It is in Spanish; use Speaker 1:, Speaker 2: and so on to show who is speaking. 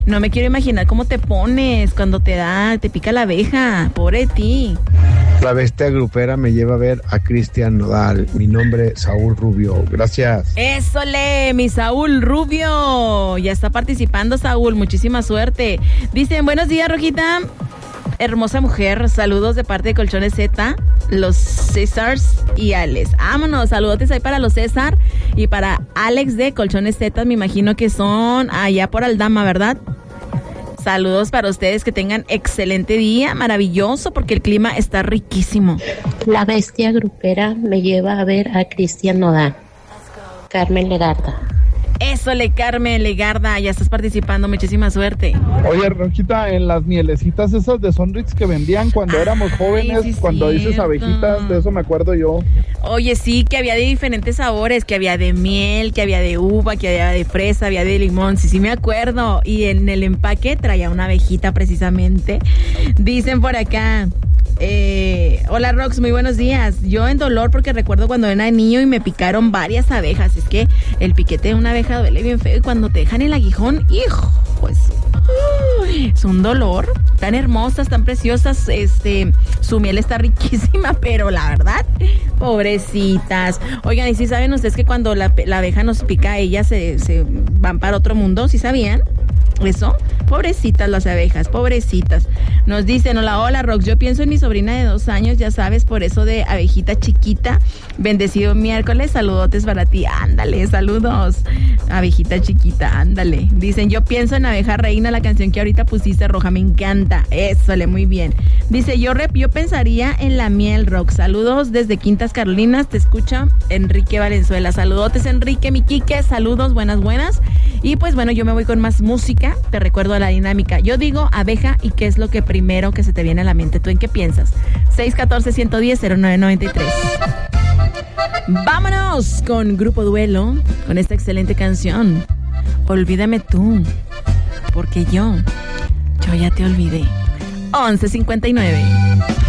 Speaker 1: No me quiero imaginar cómo te pones cuando te pica la abeja. Pobre de ti.
Speaker 2: La bestia grupera me lleva a ver a Cristian Nodal. Mi nombre es Saúl Rubio. Gracias.
Speaker 1: ¡Ésole, mi Saúl Rubio! Ya está participando, Saúl. Muchísima suerte. Dicen, buenos días, Rojita. Hermosa mujer. Saludos de parte de Colchones Z, los Césars y Alex. Vámonos, saludotes ahí para los César y para Alex de Colchones Z. Me imagino que son allá por Aldama, ¿verdad? Saludos para ustedes, que tengan excelente día, maravilloso, porque el clima está riquísimo.
Speaker 3: La bestia grupera me lleva a ver a Cristian Nodal. Carmen Legarda.
Speaker 1: Ésole, Carmen Legarda, ya estás participando, muchísima suerte.
Speaker 4: Oye, Rojita, en las mielecitas esas de Sonrix que vendían cuando éramos jóvenes,
Speaker 1: sí,
Speaker 4: cuando dices
Speaker 1: cierto.
Speaker 4: abejitas, de eso me acuerdo yo.
Speaker 1: Oye, sí, que había de diferentes sabores, que había de miel, que había de uva, que había de fresa, había de limón, sí me acuerdo. Y en el empaque traía una abejita precisamente. Dicen por acá, hola Rox, muy buenos días. Yo en dolor porque recuerdo cuando era niño y me picaron varias abejas. Es que el piquete de una abeja duele bien feo y cuando te dejan el aguijón, hijo, pues es un dolor. Tan hermosas, tan preciosas, su miel está riquísima, pero la verdad, pobrecitas. Oigan, ¿y si saben ustedes que cuando la abeja nos pica, ellas se van para otro mundo? ¿Sí sabían eso? Pobrecitas las abejas, pobrecitas. Nos dicen, hola Rox, yo pienso en mi sobrina de 2 años, ya sabes, por eso de abejita chiquita. Bendecido miércoles, saludotes para ti. Ándale, saludos, abejita chiquita, ándale. Dicen, yo pienso en abeja reina, la canción que ahorita pusiste, Roja, me encanta. Ésole, muy bien. Dice, yo pensaría en la miel, Rox. Saludos desde Quintas Carolinas, te escucha Enrique Valenzuela. Saludotes, Enrique, mi Quique, saludos, buenas. Y pues bueno, yo me voy con más música. Te recuerdo la dinámica. Yo digo abeja y qué es lo que primero que se te viene a la mente. ¿Tú en qué piensas? 614-110-0993. Vámonos con Grupo Duelo, con esta excelente canción. Olvídame tú, porque yo ya te olvidé. 11:59.